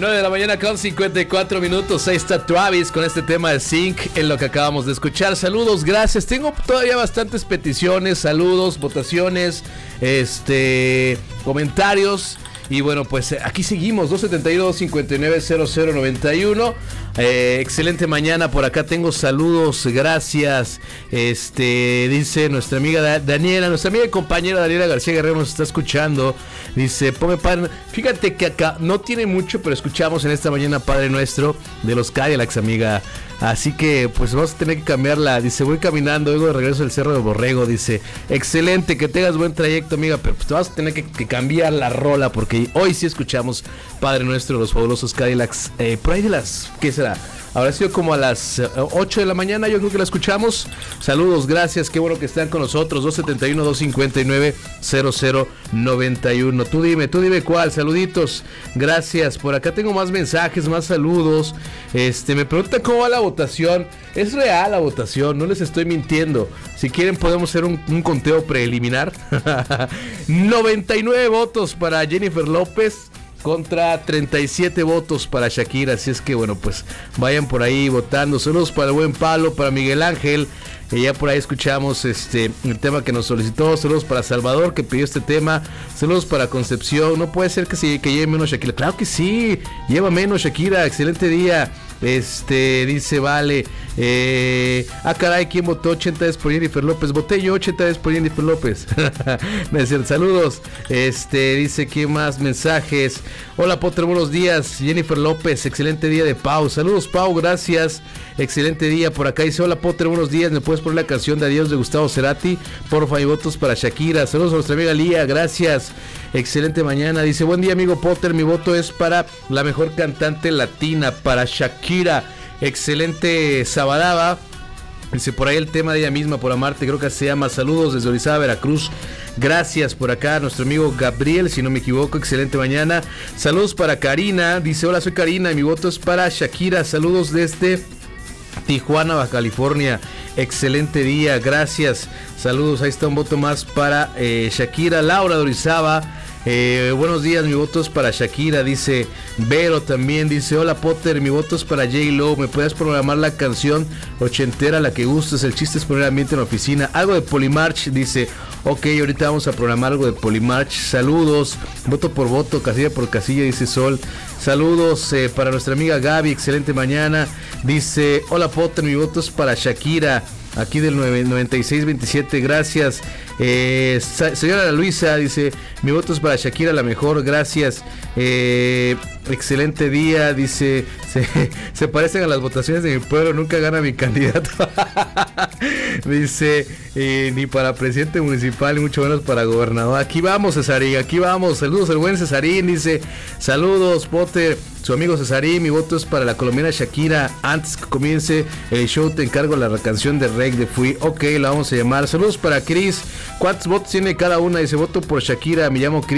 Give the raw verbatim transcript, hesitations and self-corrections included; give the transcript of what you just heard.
nueve de la mañana con cincuenta y cuatro minutos. Ahí está Travis con este tema de Sync en lo que acabamos de escuchar. Saludos, gracias. Tengo todavía bastantes peticiones, saludos, votaciones, este, comentarios. Y bueno, pues aquí seguimos, dos setenta y dos, cincuenta y nueve, cero cero noventa y uno. Eh, excelente mañana, por acá tengo saludos, gracias. Este, dice nuestra amiga Da- Daniela, nuestra amiga y compañera Daniela García Guerrero nos está escuchando. Dice, ponme padre. Fíjate que acá no tiene mucho, pero escuchamos en esta mañana Padre Nuestro de los Cadillacs, amiga. Así que pues vamos a tener que cambiarla. Dice, voy caminando, oigo de regreso del Cerro de Borrego. Dice, excelente, que tengas buen trayecto, amiga. Pero pues te vas a tener que, que cambiar la rola, porque hoy sí escuchamos Padre Nuestro, los fabulosos Cadillacs. Eh, por ahí de las, ¿qué será? Habrá sido como a las ocho de la mañana, yo creo que la escuchamos. Saludos, gracias, qué bueno que están con nosotros. dos setenta y uno, dos cincuenta y nueve, cero cero noventa y uno. Tú dime, tú dime cuál, saluditos. Gracias, por acá tengo más mensajes, más saludos. Este, me preguntan cómo va la votación. Es real la votación, no les estoy mintiendo. Si quieren podemos hacer un, un conteo preliminar. noventa y nueve votos para Jennifer López contra treinta y siete votos para Shakira. Así es que bueno, pues vayan por ahí votando. Saludos para el buen Pablo, para Miguel Ángel, que ya por ahí escuchamos este el tema que nos solicitó. Saludos para Salvador, que pidió este tema. Saludos para Concepción. No puede ser que, se, que lleve menos Shakira. Claro que sí, lleva menos Shakira. Excelente día. Este, dice, vale. Eh, ah, caray, ¿quién votó ochenta veces por Jennifer López? Voté yo ochenta veces por Jennifer López. Me decían, saludos. Este, dice, ¿qué más mensajes? Hola, Potter, buenos días. Jennifer López, excelente día de Pau. Saludos, Pau, gracias. Excelente día. Por acá dice, hola, Potter, buenos días. ¿Me puedes poner la canción de Adiós de Gustavo Cerati? Porfa, y votos para Shakira. Saludos a nuestra amiga Lía, gracias. Excelente mañana. Dice, buen día, amigo Potter. Mi voto es para la mejor cantante latina, para Shakira. Excelente Sabadaba. Dice por ahí el tema de ella misma, por amarte, creo que se llama. Saludos desde Orizaba, Veracruz. Gracias por acá, nuestro amigo Gabriel, si no me equivoco. Excelente mañana. Saludos para Karina. Dice, hola, soy Karina y mi voto es para Shakira. Saludos desde Tijuana, Baja California. Excelente día, gracias. Saludos, ahí está un voto más para eh, Shakira. Laura de Orizaba. Eh, buenos días, mi voto es para Shakira, dice Vero también, dice, hola Potter, mi voto es para J-Lo, ¿me puedes programar la canción ochentera, la que gustes? El chiste es poner ambiente en la oficina. Algo de Polymarch, dice, ok, ahorita vamos a programar algo de Polymarch. Saludos, voto por voto, casilla por casilla, dice Sol. Saludos eh, para nuestra amiga Gaby, excelente mañana. Dice, hola Potter, mi voto es para Shakira, aquí del noventa y seis veintisiete, gracias. Eh, señora Luisa dice, mi voto es para Shakira, la mejor, gracias. Eh, excelente día, dice, se, se parecen a las votaciones de mi pueblo, nunca gana mi candidato. Dice, eh, ni para presidente municipal, ni mucho menos para gobernador. Aquí vamos, Cesarín, aquí vamos. Saludos al buen Cesarín, dice, saludos, Potter, su amigo Cesarín, mi voto es para la colombiana Shakira. Antes que comience el show te encargo la canción de Reg de Fui. Ok, la vamos a llamar. Saludos para Cris. ¿Cuántos votos tiene cada una? Dice, voto por Shakira, me llamo Cris.